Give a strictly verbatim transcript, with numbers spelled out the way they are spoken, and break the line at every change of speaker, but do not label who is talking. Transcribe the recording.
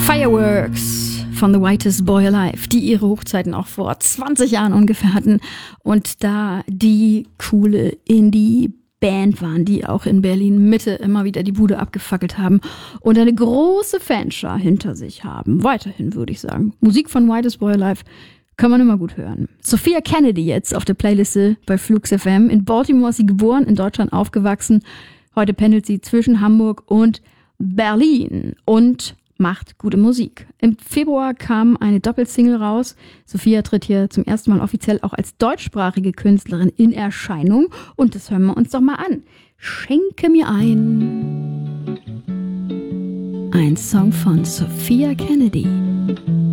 Fireworks von The Whitest Boy Alive, die ihre Hochzeiten auch vor zwanzig Jahren ungefähr hatten und da die coole Indie-Band waren, die auch in Berlin Mitte immer wieder die Bude abgefackelt haben und eine große Fanschar hinter sich haben. Weiterhin würde ich sagen. Musik von Whitest Boy Alive kann man immer gut hören. Sophia Kennedy jetzt auf der Playliste bei Flux F M. In Baltimore ist sie geboren, in Deutschland aufgewachsen. Heute pendelt sie zwischen Hamburg und Berlin und macht gute Musik. Im Februar kam eine Doppelsingle raus. Sophia tritt hier zum ersten Mal offiziell auch als deutschsprachige Künstlerin in Erscheinung. Und das hören wir uns doch mal an. Schenke mir ein. Ein Song von Sophia Kennedy.